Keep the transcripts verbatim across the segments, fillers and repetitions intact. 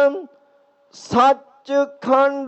ਸੱਚਖੰਡ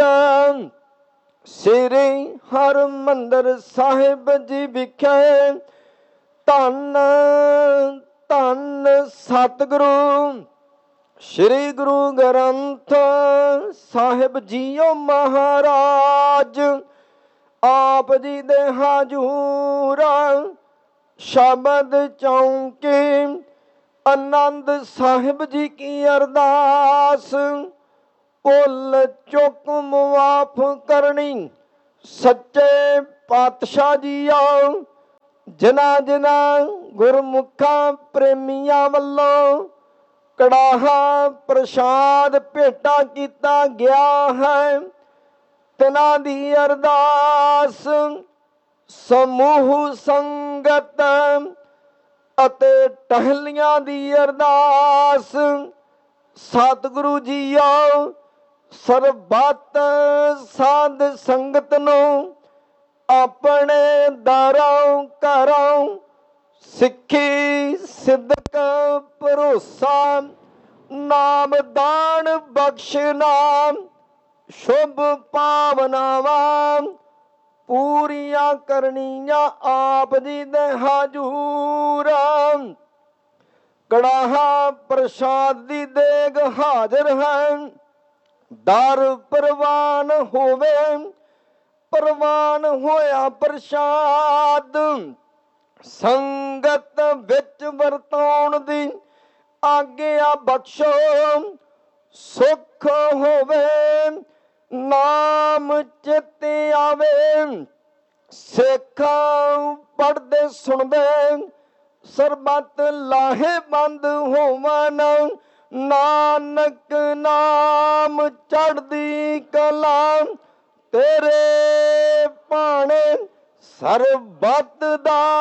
ਸ੍ਰੀ ਹਰਿਮੰਦਰ ਸਾਹਿਬ ਜੀ ਵਿਖੇ ਧੰਨ ਧੰਨ ਸਤਿਗੁਰੂ ਸ਼੍ਰੀ ਗੁਰੂ ਗ੍ਰੰਥ ਸਾਹਿਬ ਜੀਓ ਮਹਾਰਾਜ ਆਪ ਜੀ ਦੇ ਹਜੂਰ ਸ਼ਬਦ ਚੌਂਕੀ ਆਨੰਦ ਸਾਹਿਬ ਜੀ ਕੀ ਅਰਦਾਸ ਭੁੱਲ ਚੁੱਕ ਮੁਆਫ ਕਰਨੀ ਸੱਚੇ ਪਾਤਸ਼ਾਹ ਜੀਓ ਜਿਨ੍ਹਾਂ ਜਿਨ੍ਹਾਂ ਗੁਰਮੁਖਾਂ ਪ੍ਰੇਮੀਆਂ ਵੱਲੋਂ ਕੜਾਹਾ ਪ੍ਰਸ਼ਾਦ ਭੇਟਾ ਕੀਤਾ ਗਿਆ ਹੈ ਤਿਨਾਂ ਦੀ ਅਰਦਾਸ ਸਮੂਹ ਸੰਗਤ ਅਤੇ ਟਹਿਲੀਆਂ ਦੀ ਅਰਦਾਸ ਸਤਿਗੁਰੂ ਜੀਓ ਸਰਬੱਤ ਸਾਧ ਸੰਗਤ ਨੂੰ ਆਪਣੇ ਦਰੋਂ ਘਰੋਂ ਸਿੱਖੀ ਸਿੱਧਕ ਭਰੋਸਾ ਨਾਮਦਾਨ ਬਖਸ਼ਣਾ ਸ਼ੁਭ ਭਾਵਨਾਵਾਂ ਪੂਰੀਆਂ ਕਰਨੀਆਂ ਆਪ ਜੀ ਦੇ ਹਜੂਰ ਕੜਾਹਾ ਪ੍ਰਸ਼ਾਦ ਦੀ ਦੇਗ ਹਾਜ਼ਰ ਹੈ ਦਰ ਪ੍ਰਵਾਨ ਹੋਵੇ ਪ੍ਰਵਾਨ ਹੋਇਆ ਪ੍ਰਸ਼ਾਦ ਸੰਗਤ ਵਿੱਚ ਵਰਤਾਉਣ ਦੀ ਆਗਿਆ ਬਖਸ਼ੋ ਸੁਖ ਹੋਵੇ ਨਾਮ ਚਿੱਤੇ ਆਵੇ ਸਿੱਖ ਪੜ੍ਹਦੇ ਸੁਣਦੇ ਸਰਬੱਤ ਲਾਹੇਵੰਦ ਹੋਵਨ ਨਾਨਕ ਨਾਮ ਚੜ੍ਹਦੀ ਕਲਾ ਤੇਰੇ ਭਾਣੇ ਸਰਬੱਤ ਦਾ